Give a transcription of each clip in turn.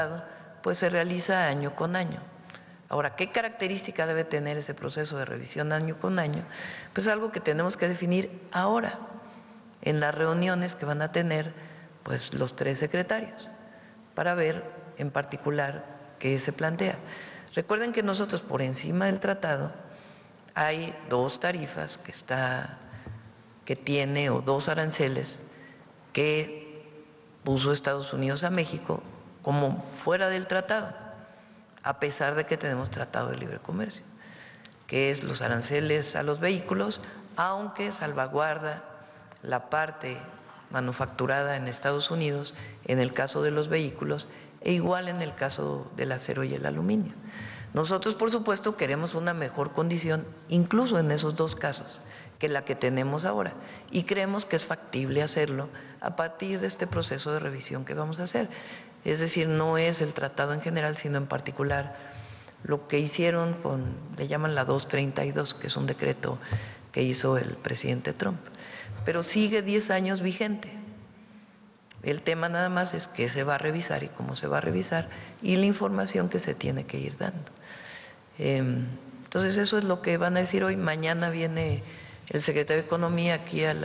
pues se realiza año con año. Ahora, ¿qué característica debe tener ese proceso de revisión año con año? Pues algo que tenemos que definir ahora, en las reuniones que van a tener pues los 3 secretarios, para ver en particular qué se plantea. Recuerden que nosotros por encima del tratado hay 2 tarifas que tiene, o 2 aranceles que puso Estados Unidos a México como fuera del tratado, a pesar de que tenemos tratado de libre comercio, que es los aranceles a los vehículos, aunque salvaguarda la parte manufacturada en Estados Unidos en el caso de los vehículos e igual en el caso del acero y el aluminio. Nosotros, por supuesto, queremos una mejor condición, incluso en esos 2 casos, que la que tenemos ahora, y creemos que es factible hacerlo a partir de este proceso de revisión que vamos a hacer. Es decir, no es el tratado en general, sino en particular lo que hicieron le llaman la 232, que es un decreto que hizo el presidente Trump, pero sigue 10 años vigente. El tema nada más es qué se va a revisar y cómo se va a revisar y la información que se tiene que ir dando. Entonces eso es lo que van a decir hoy. Mañana viene el secretario de Economía aquí a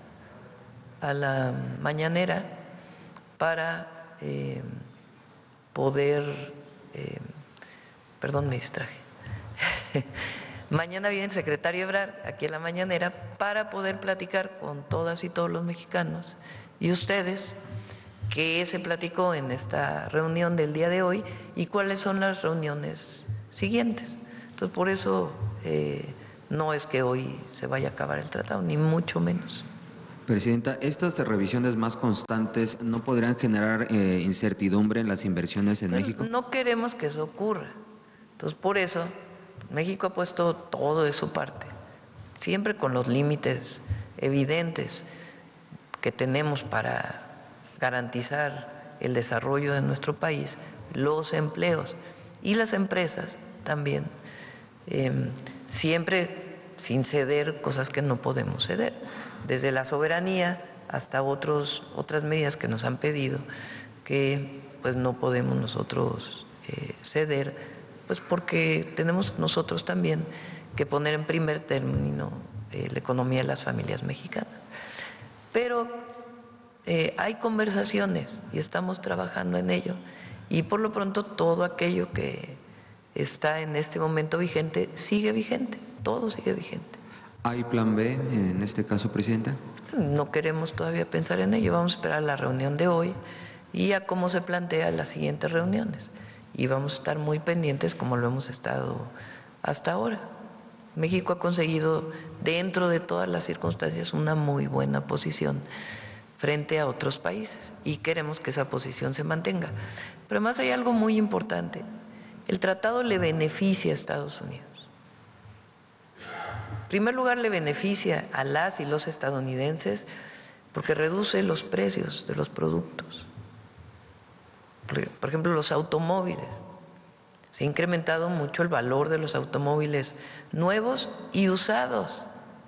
la mañanera para poder, perdón, me distraje. Mañana viene el secretario Ebrard aquí en la mañanera para poder platicar con todas y todos los mexicanos y ustedes qué se platicó en esta reunión del día de hoy y cuáles son las reuniones siguientes. Entonces, por eso no es que hoy se vaya a acabar el tratado, ni mucho menos. Presidenta, ¿estas revisiones más constantes no podrían generar incertidumbre en las inversiones en México? No queremos que eso ocurra. Entonces, por eso, México ha puesto todo de su parte, siempre con los límites evidentes que tenemos para garantizar el desarrollo de nuestro país, los empleos y las empresas también, siempre sin ceder cosas que no podemos ceder, desde la soberanía hasta otras medidas que nos han pedido que pues no podemos nosotros ceder, pues porque tenemos nosotros también que poner en primer término la economía de las familias mexicanas. Pero hay conversaciones y estamos trabajando en ello y por lo pronto todo aquello que está en este momento vigente sigue vigente, todo sigue vigente. ¿Hay plan B en este caso, Presidenta? No queremos todavía pensar en ello, vamos a esperar a la reunión de hoy y a cómo se plantean las siguientes reuniones y vamos a estar muy pendientes como lo hemos estado hasta ahora. México ha conseguido dentro de todas las circunstancias una muy buena posición frente a otros países y queremos que esa posición se mantenga. Pero además hay algo muy importante, el tratado le beneficia a Estados Unidos. En primer lugar, le beneficia a las y los estadounidenses porque reduce los precios de los productos. Por ejemplo, los automóviles. Se ha incrementado mucho el valor de los automóviles nuevos y usados,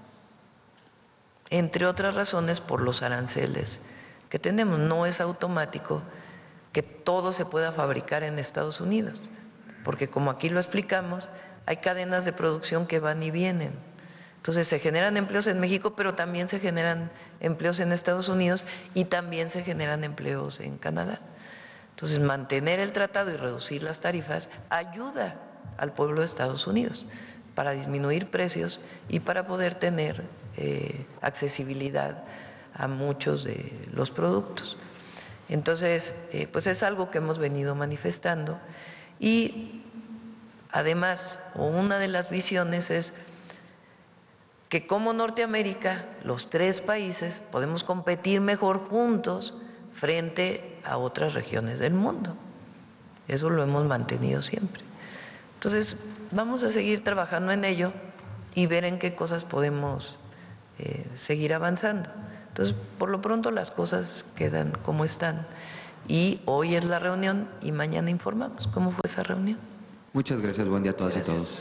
entre otras razones por los aranceles que tenemos. No es automático que todo se pueda fabricar en Estados Unidos, porque como aquí lo explicamos, hay cadenas de producción que van y vienen. Entonces se generan empleos en México, pero también se generan empleos en Estados Unidos y también se generan empleos en Canadá. Entonces mantener el tratado y reducir las tarifas ayuda al pueblo de Estados Unidos para disminuir precios y para poder tener accesibilidad a muchos de los productos. Entonces, pues es algo que hemos venido manifestando y además, una de las visiones es que como Norteamérica, los 3 países, podemos competir mejor juntos frente a otras regiones del mundo. Eso lo hemos mantenido siempre. Entonces, vamos a seguir trabajando en ello y ver en qué cosas podemos seguir avanzando. Entonces, por lo pronto las cosas quedan como están y hoy es la reunión y mañana informamos cómo fue esa reunión. Muchas gracias, buen día a todas y todos.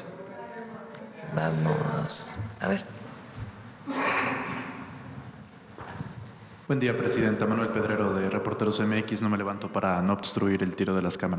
Vamos, a ver. Buen día, Presidenta. Manuel Pedrero, de Reporteros MX. No me levanto para no obstruir el tiro de las cámaras.